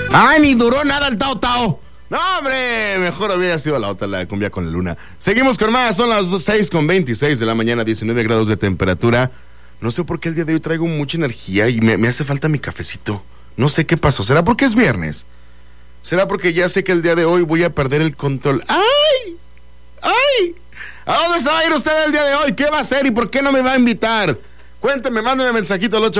¡Ay, ni duró nada el Tao Tao! No, hombre, mejor hubiera sido la otra, la de Cumbia con la Luna. Seguimos con más, son las 6:26 de la mañana, 19 grados de temperatura. No sé por qué el día de hoy traigo mucha energía y me hace falta mi cafecito. No sé qué pasó, ¿será porque es viernes? ¿Será porque ya sé que el día de hoy voy a perder el control? ¡Ay! ¡Ay! ¿A dónde se va a ir usted el día de hoy? ¿Qué va a hacer y por qué no me va a invitar? Cuénteme, mándeme mensajito al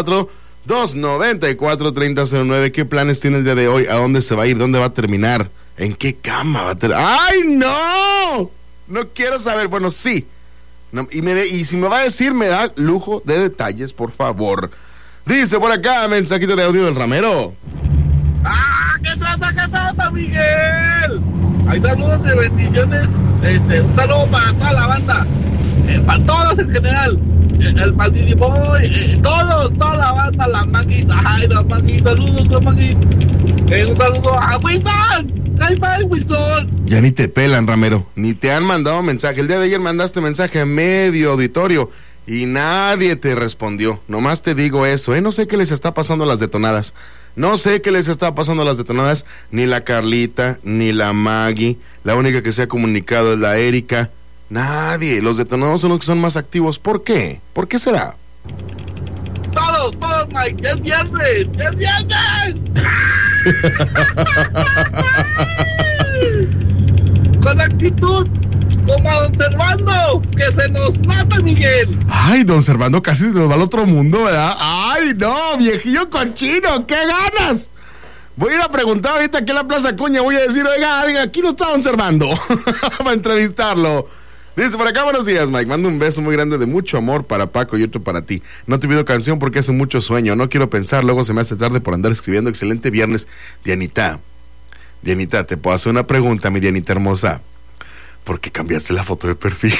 844-294-3009. ¿Qué planes tiene el día de hoy? ¿A dónde se va a ir? ¿Dónde va a terminar? ¿En qué cama va a terminar? ¡Ay, no! No quiero saber. Bueno, sí. No, y si me va a decir, me da lujo de detalles, por favor. Dice por acá, mensajito de audio del Ramero. ¡Ah! ¿Qué trata, Miguel? Hay saludos y bendiciones. Un saludo para toda la banda. Para todos en general. El Maldini Boy, toda la banda, la Maggie, la Maggie, saludos, la Maggie. Un saludo a Wilson, bye, Wilson. Ya ni te pelan, Ramero, ni te han mandado mensaje. El día de ayer mandaste mensaje a medio auditorio y nadie te respondió. Nomás te digo eso, no sé qué les está pasando a las detonadas. No sé qué les está pasando a las detonadas, ni la Carlita, ni la Maggie. La única que se ha comunicado es la Erika. Nadie, los detonados son los que son más activos. ¿Por qué? ¿Por qué será? Todos, Mike, ¡es viernes! Con actitud, como a don Servando, que se nos mata, Miguel. Ay, don Servando casi se nos va al otro mundo, ¿verdad? Ay, no, viejillo cochino, ¡qué ganas! Voy a ir a preguntar ahorita aquí en la Plaza Acuña, voy a decir, oiga, aquí no está don Servando, para entrevistarlo. Dice por acá, buenos días, Mike, mando un beso muy grande de mucho amor para Paco y otro para ti. No te pido canción porque hace mucho sueño, no quiero pensar, luego se me hace tarde por andar escribiendo. Excelente viernes. Dianita, te puedo hacer una pregunta, mi Dianita hermosa. ¿Por qué cambiaste la foto de perfil?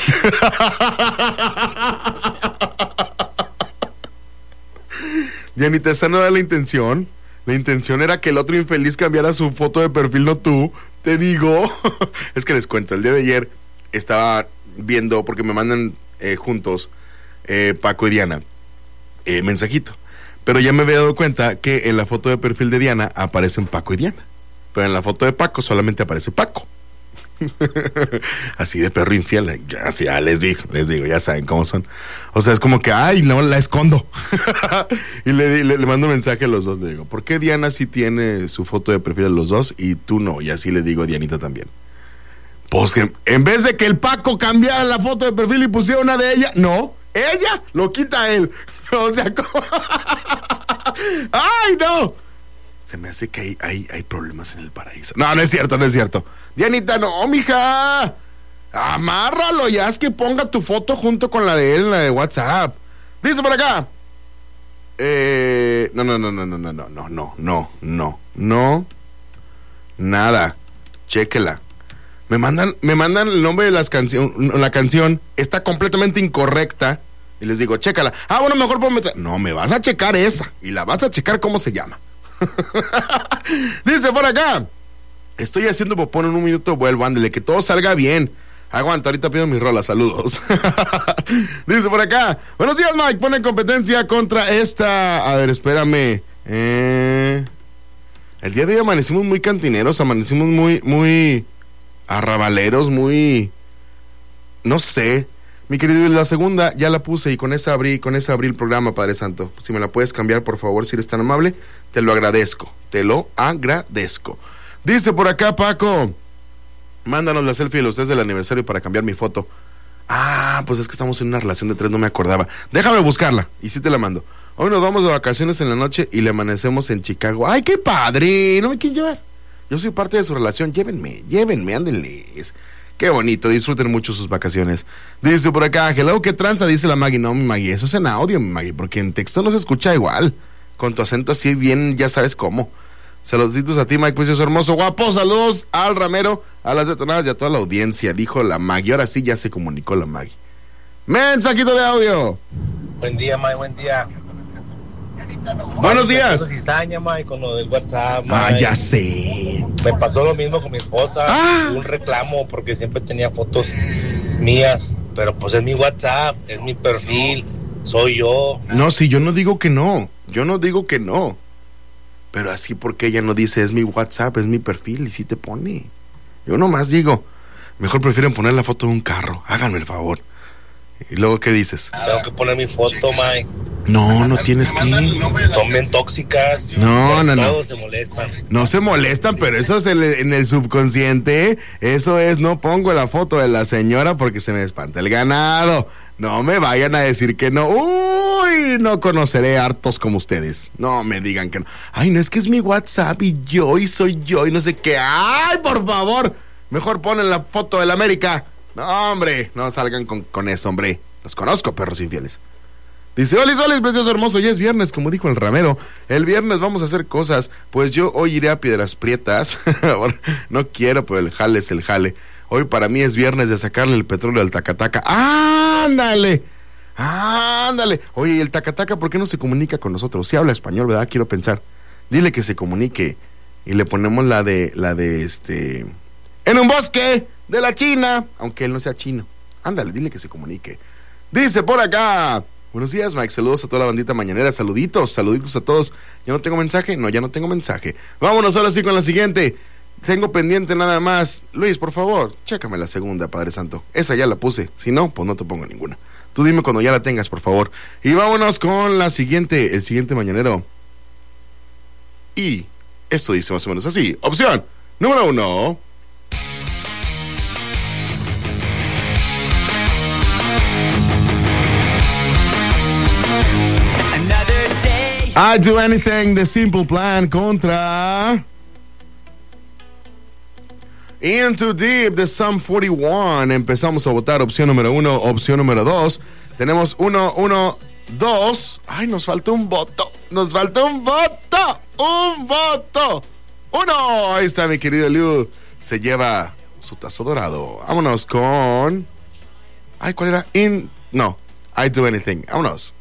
Dianita, esa no era la intención. La intención era que el otro infeliz cambiara su foto de perfil, no tú. Te digo. Es que les cuento, el día de ayer estaba viendo, porque me mandan juntos Paco y Diana mensajito, pero ya me había dado cuenta que en la foto de perfil de Diana aparecen Paco y Diana, pero en la foto de Paco solamente aparece Paco. Así de perro infiel, ya les digo, ya saben cómo son. O sea, es como que, ay, no, la escondo. Y le mando mensaje a los dos, le digo, ¿por qué Diana sí tiene su foto de perfil a los dos y tú no? Y así le digo a Dianita también. Pues que en vez de que el Paco cambiara la foto de perfil y pusiera una de ella, no, ella lo quita a él. O sea, ¿cómo? ¡Ay, no! Se me hace que hay problemas en el paraíso. No, no es cierto. Dianita, no, mija. Amárralo, ya es que ponga tu foto junto con la de él, la de WhatsApp. Dice por acá. No. Nada. Chéquela. Me mandan el nombre de la canción, está completamente incorrecta, y les digo, chécala. Ah, bueno, mejor puedo meter. No, me vas a checar esa, y la vas a checar cómo se llama. Dice por acá, estoy haciendo popón, en un minuto vuelvo, ándele, que todo salga bien. Aguanta, ahorita pido mi rola, saludos. Dice por acá, buenos días, Mike, pone competencia contra esta. A ver, espérame. El día de hoy amanecimos muy cantineros, amanecimos muy arrabaleros, muy, no sé, mi querido, la segunda ya la puse y con esa abrí el programa, Padre Santo. Si me la puedes cambiar, por favor, si eres tan amable, te lo agradezco. Dice por acá Paco, mándanos la selfie de los 3 del aniversario para cambiar mi foto. Ah, pues es que estamos en una relación de 3, no me acordaba. Déjame buscarla y sí te la mando. Hoy nos vamos de vacaciones en la noche y le amanecemos en Chicago. ¡Ay, qué padre! ¿No me quieren llevar? Yo soy parte de su relación, llévenme, ándenles. Qué bonito, disfruten mucho sus vacaciones. Dice por acá, hello, ¿qué tranza? Dice la Maggie. No, mi Maggie, eso es en audio, mi Maggie, porque en texto no se escucha igual. Con tu acento así bien, ya sabes cómo. Saluditos a ti, Mike, pues es hermoso, guapo. Saludos al Ramero, a las detonadas y a toda la audiencia, dijo la Maggie. Ahora sí ya se comunicó la Maggie. Mensajito de audio. Buen día, Mike, buen día. Buenos días. Cizaña, Mike, con lo del WhatsApp, Mike. Ah, ya sé. Me pasó lo mismo con mi esposa. Un reclamo porque siempre tenía fotos mías, pero pues es mi WhatsApp, es mi perfil, soy yo. No, sí, yo no digo que no. Pero así porque ella no dice es mi WhatsApp, es mi perfil, y sí te pone. Yo nomás digo, mejor prefieren poner la foto de un carro, háganme el favor. Y luego, ¿qué dices? Tengo que poner mi foto, Mike. No tienes que. Son bien tóxicas. No. Todos se molestan. No se molestan, pero eso es en el subconsciente. Eso es, no pongo la foto de la señora porque se me espanta el ganado. No me vayan a decir que no. Uy, no conoceré hartos como ustedes. No me digan que no. Ay, no, es que es mi WhatsApp y soy yo y no sé qué. Ay, por favor. Mejor ponen la foto del América. No, hombre, no salgan con eso, hombre. Los conozco, perros infieles. Dice, Olis, precioso, hermoso, ya es viernes, como dijo el ramero. El viernes vamos a hacer cosas. Pues yo hoy iré a Piedras Prietas. No quiero, pero el jale es el jale. Hoy para mí es viernes de sacarle el petróleo al Tacataca. ¡Ándale! Oye, ¿y el Tacataca por qué no se comunica con nosotros? Sí habla español, ¿verdad? Quiero pensar. Dile que se comunique. Y le ponemos la de en un bosque de la China, aunque él no sea chino. Ándale, dile que se comunique. Dice por acá, buenos días, Mike, saludos a toda la bandita mañanera, saluditos a todos. ¿Ya no tengo mensaje? No, ya no tengo mensaje. Vámonos ahora sí con la siguiente. Tengo pendiente nada más. Luis, por favor, chécame la segunda, Padre Santo. Esa ya la puse, si no, pues no te pongo ninguna. Tú dime cuando ya la tengas, por favor. Y vámonos con la siguiente, el siguiente mañanero. Y esto dice más o menos así. Opción número 1. I'd Do Anything de Simple Plan contra Into Deep de Sum 41. Empezamos a votar opción número 1, opción número 2. Tenemos 1, 2. Ay, nos falta un voto. Un voto. 1. Ahí está mi querido Liu. Se lleva su tazo dorado. Vámonos con... Ay, ¿cuál era? No, I'd Do Anything. Vámonos.